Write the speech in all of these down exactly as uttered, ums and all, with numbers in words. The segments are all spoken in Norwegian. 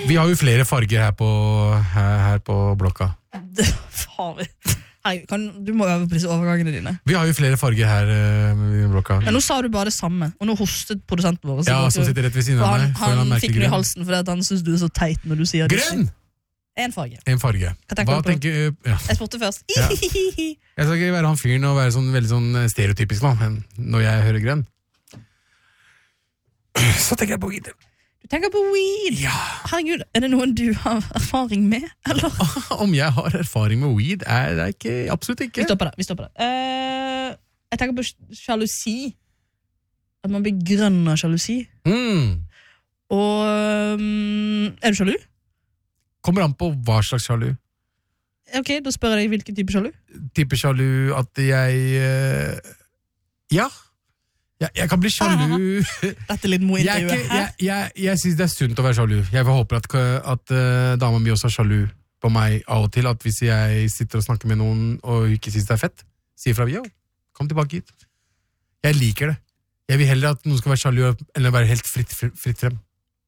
Vi har jo flere farger her på, her, her på blokka. Det har vi. Hei, kan, du må øve på disse overgangene dine. Vi har jo flere farger her uh, i blokka. Ja, nå sa du bare det samme, og nå hostet produsenten vår. Ja, som sitter rett ved siden av meg. Han, han fikk noe i halsen fordi han synes du er så teit når du sier grønn! En farge. En farge. Hva tenker Hva du på? tenker, uh, ja. Jeg spurte først. Ja. Jeg skal ikke være han fyren og være sånn, veldig sånn stereotypisk da, når jeg hører grønn. Så tenker jeg på weed. Du tenker på weed? Ja. Herregud, er det noen du har erfaring med, eller? Om jeg har erfaring med weed, er det ikke, absolutt ikke. Vi stopper det, vi stopper det. Uh, jeg tenker på sjalusi. At man blir grønn av sjalusi. Mm. Og um, er du sjalu? Kommer an på hva slags sjalu. Ok, da spør jeg deg hvilken type sjalu. Type sjalu at jeg... Uh, ja. Jeg, jeg kan bli sjalu. Dette er litt mo-intervjuet. Jeg, jeg, jeg, jeg synes det er sunt å være sjalu. Jeg håper at, at uh, damen min også er sjalu på meg av og til. At hvis jeg sitter og snakker med noen og ikke synes det er fett, sier fra, yo, kom tilbake hit. Jeg liker det. Jeg vil heller at noen skal være sjalu enn å være helt fritt, fritt frem.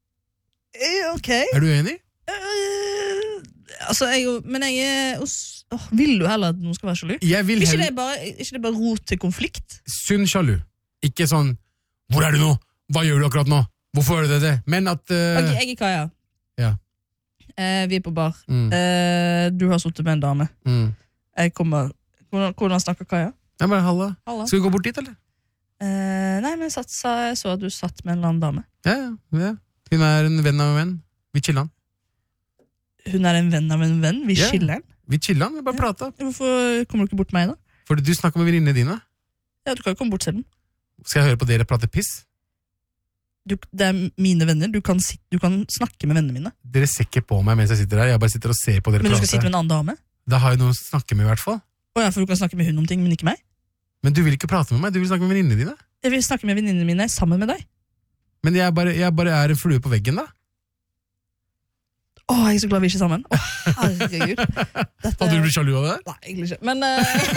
Ok. Er du enig? Uh, altså, jeg, men jeg er oh, vil du heller at noen skal være sjalu? Jeg vil ikke, heller... det bare, ikke det bare rot til konflikt? Sunn sjalu. Ikke sånn, hvor er du nå? Hva gjør du akkurat nå? Hvorfor gjør du det? Men at... Uh... Ok, jeg er Kaja. Ja. Uh, vi er på bar. Mm. Uh, du har suttet med en dame. Mm. Jeg kommer... Hvordan, hvordan snakker Kaja? Ja, men halla. Halla. Skal vi gå bort dit, eller? Uh, nei, men jeg, satt, sa, jeg så at du satt med en eller annen dame. Ja, ja. Hun er en venn av en venn. Vi chiller han. Hun er en venn av en venn? Vi Ja. chiller den? Vi chiller han, vi bare Ja. prater. Hvorfor kommer du ikke bort til meg da? Fordi du snakker med venninnene dine. Ja, du kan jo komme bort til den. Skal jeg høre på dere prate piss? Du, det er mine venner, du kan, sit, du kan snakke med vennene mine. Dere ser ikke på meg mens jeg sitter her. Jeg bare sitter og ser på dere Men du skal prate. sitte med en annen dame? Da har jeg noe å snakke med i hvert fall. Åja, for du kan snakke med hun om ting, men ikke meg? Men du vil ikke prate med meg, du vil snakke med venninnene dine. Jeg vil snakke med venninnene mine sammen med deg. Men jeg bare, jeg bare er en flue på veggen da. Åh, jeg er så glad vi ikke er sammen. Åh, herregud. Dette... Hadde du blitt sjalu av det? Nei, egentlig ikke. Men,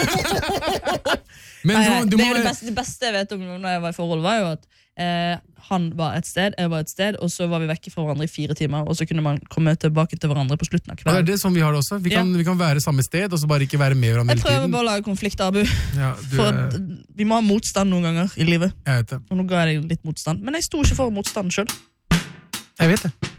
uh... Men nei, du, nei, du det, må... er jo det, beste, det beste jeg vet om når jeg var i forhold, var jo at eh, han var et sted, jeg var et sted, og så var vi vekke fra hverandre i fire timer, og så kunne man komme tilbake til hverandre på slutten av Ja, det kvelden. er det sånn vi har det også. Vi kan, Ja. vi kan være samme sted, og så bare ikke være med hverandre Jeg hele prøver tiden. bare å lage konflikt, Abu. Ja, du, For er- at vi må ha motstand noen ganger i livet. jeg vet det. Og nå ga jeg deg litt motstand. Men jeg sto ikke for motstand selv. Jeg vet det.